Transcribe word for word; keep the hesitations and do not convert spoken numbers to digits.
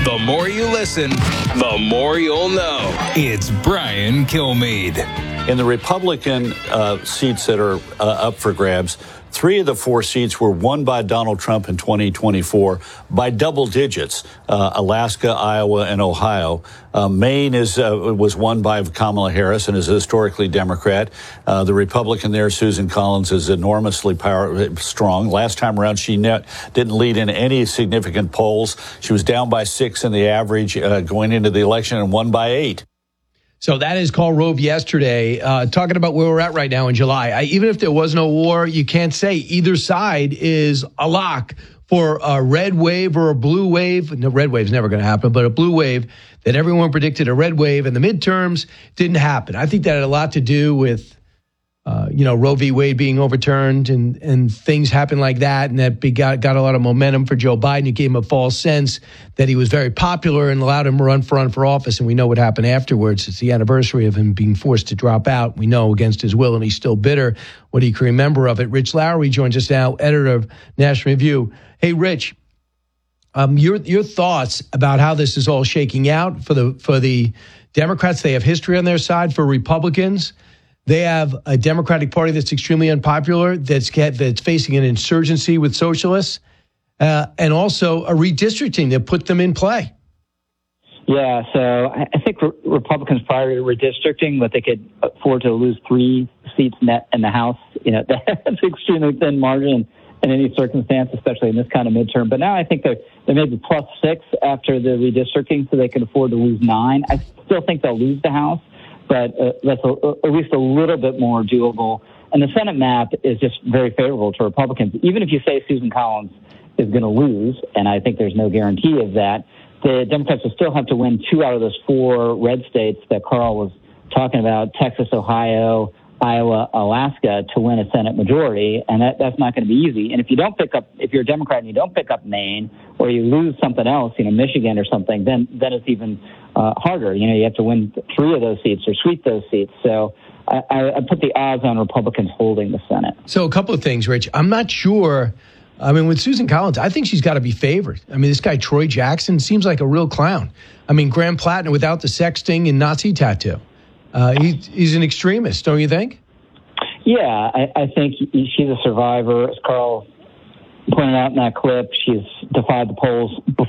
The more you listen, the more you'll know. It's Brian Kilmeade. In the Republican uh, seats that are uh, up for grabs, three of the four seats were won by Donald Trump in twenty twenty-four by double digits, uh, Alaska, Iowa, and Ohio. Uh, Maine is uh, was won by Kamala Harris and is historically Democrat. Uh, the Republican there, Susan Collins, is enormously power, strong. Last time around, she net, didn't lead in any significant polls. She was down by six in the average uh, going into the election and won by eight. So that is Karl Rove yesterday, uh, talking about where we're at right now in July. I, even if there was no war, you can't say either side is a lock for a red wave or a blue wave. No, red wave's never going to happen, but a blue wave that everyone predicted a red wave in the midterms didn't happen. I think that had a lot to do with, uh, you know, Roe v. Wade being overturned and, and things happen like that. And that got, got a lot of momentum for Joe Biden. It gave him a false sense that he was very popular and allowed him to run for, run for office. And we know what happened afterwards. It's the anniversary of him being forced to drop out. We know against his will, and he's still bitter what he can remember of it. Rich Lowry joins us now, editor of National Review. Hey, Rich, um, your your thoughts about how this is all shaking out for the for the Democrats. They have history on their side. For Republicans, they have a Democratic Party that's extremely unpopular, that's get, that's facing an insurgency with socialists, uh, and also a redistricting that put them in play. Yeah, so I think re- Republicans prior to redistricting, but they could afford to lose three seats net in the House. You know, that's extremely thin margin in any circumstance, especially in this kind of midterm. But now I think they're, they're maybe plus six after the redistricting, so they can afford to lose nine. I still think they'll lose the House, but uh, that's a, at least a little bit more doable. And the Senate map is just very favorable to Republicans. Even if you say Susan Collins is going to lose, and I think there's no guarantee of that, the Democrats will still have to win two out of those four red states that Karl was talking about, Texas, Ohio, Iowa, Alaska, to win a Senate majority, and that, that's not going to be easy. And if you don't pick up, if you're a Democrat and you don't pick up Maine, or you lose something else, you know, Michigan or something, then then it's even uh, harder. You know, you have to win three of those seats or sweep those seats. So I, I, I put the odds on Republicans holding the Senate. So a couple of things, Rich. I'm not sure. I mean, with Susan Collins, I think she's got to be favored. I mean, this guy, Troy Jackson, seems like a real clown. I mean, Graham Plattner without the sexting and Nazi tattoo. Uh, he, he's an extremist, don't you think? Yeah, I, I think she's a survivor. As Karl pointed out in that clip, she's defied the polls